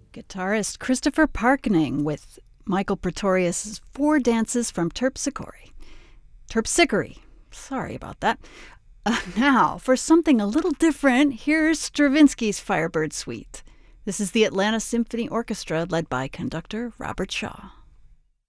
Guitarist Christopher Parkening with Michael Pretorius' Four Dances from Terpsichore. Sorry about that. Now, for something a little different, here's Stravinsky's Firebird Suite. This is the Atlanta Symphony Orchestra led by conductor Robert Shaw.